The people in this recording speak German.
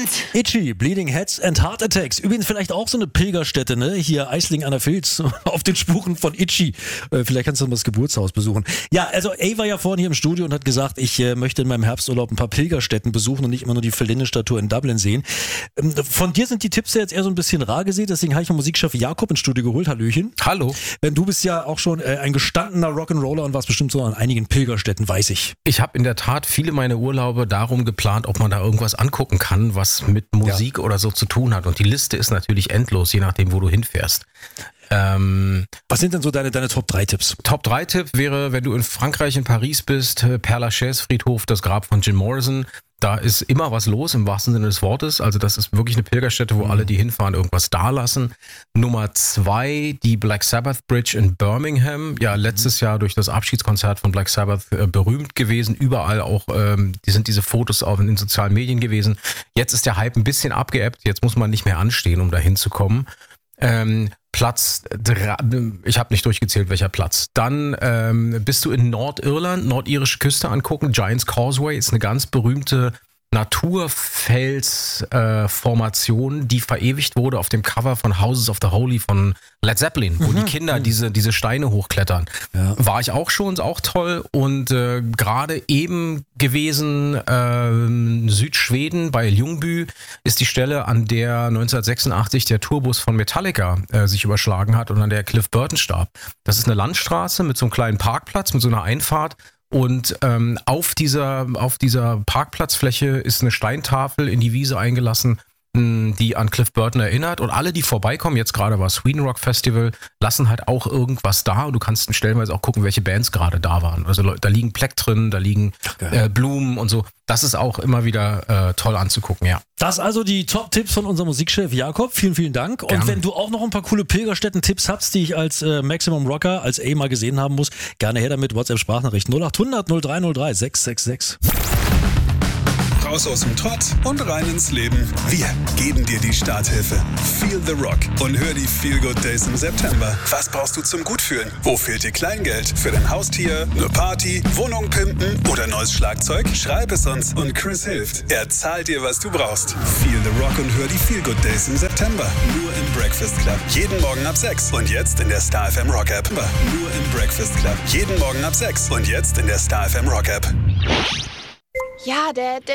Itchy, Bleeding Heads and Heart Attacks. Übrigens vielleicht auch so eine Pilgerstätte, ne? Hier Eisling an der Filz, auf den Spuren von Itchy. Vielleicht kannst du mal das Geburtshaus besuchen. Ja, also A war ja vorhin hier im Studio und hat gesagt, ich möchte in meinem Herbsturlaub ein paar Pilgerstätten besuchen und nicht immer nur die Verlinde-Statue in Dublin sehen. Von dir sind die Tipps ja jetzt eher so ein bisschen rar gesehen, deswegen habe ich mal Musikchef Jakob ins Studio geholt. Hallöchen. Hallo. Du bist ja auch schon ein gestandener Rock'n'Roller und warst bestimmt so an einigen Pilgerstätten, weiß ich. Ich habe in der Tat viele meiner Urlaube darum geplant, ob man da irgendwas angucken kann, was mit Musik oder so zu tun hat. Und die Liste ist natürlich endlos, je nachdem, wo du hinfährst. Was sind denn so deine Top 3 Tipps? Top 3 Tipp wäre, wenn du in Frankreich, in Paris bist, Père Lachaise Friedhof, das Grab von Jim Morrison. Da ist immer was los, im wahrsten Sinne des Wortes. Also das ist wirklich eine Pilgerstätte, wo alle, die hinfahren, irgendwas dalassen. Nummer 2, die Black Sabbath Bridge in Birmingham. Ja, letztes Jahr durch das Abschiedskonzert von Black Sabbath berühmt gewesen. Überall auch, sind diese Fotos auch in den sozialen Medien gewesen. Jetzt ist der Hype ein bisschen abgeebbt. Jetzt muss man nicht mehr anstehen, um da hinzukommen. Platz 3, ich habe nicht durchgezählt, welcher Platz. Dann bist du in Nordirland, nordirische Küste angucken. Giant's Causeway ist eine ganz berühmte Naturfelsformation, die verewigt wurde auf dem Cover von Houses of the Holy von Led Zeppelin, wo die Kinder diese Steine hochklettern. Ja. War ich auch schon, ist auch toll. Und gerade eben gewesen, Südschweden bei Ljungby ist die Stelle, an der 1986 der Tourbus von Metallica sich überschlagen hat und an der Cliff Burton starb. Das ist eine Landstraße mit so einem kleinen Parkplatz, mit so einer Einfahrt. Und auf dieser Parkplatzfläche ist eine Steintafel in die Wiese eingelassen, die an Cliff Burton erinnert. Und alle, die vorbeikommen, jetzt gerade war Sweden Rock Festival, lassen halt auch irgendwas da. Und du kannst stellenweise auch gucken, welche Bands gerade da waren. Also da liegen Plektren, da liegen Blumen und so. Das ist auch immer wieder toll anzugucken, ja. Das also die Top-Tipps von unserem Musikchef Jakob. Vielen, vielen Dank. Und wenn du auch noch ein paar coole Pilgerstätten-Tipps hast, die ich als Maximum Rocker, als A mal gesehen haben muss, gerne her damit. WhatsApp-Sprachnachricht 0800 0303 666. Raus aus dem Trott und rein ins Leben. Wir geben dir die Starthilfe. Feel the Rock und hör die Feel Good Days im September. Was brauchst du zum Gutfühlen? Wo fehlt dir Kleingeld? Für dein Haustier, eine Party, Wohnung pimpen oder neues Schlagzeug? Schreib es uns und Chris hilft. Er zahlt dir, was du brauchst. Feel the Rock und hör die Feel Good Days im September. Nur im Breakfast Club. Jeden Morgen ab 6 und jetzt in der Star FM Rock App. Nur im Breakfast Club. Jeden Morgen ab 6 und jetzt in der Star FM Rock App. Ja, der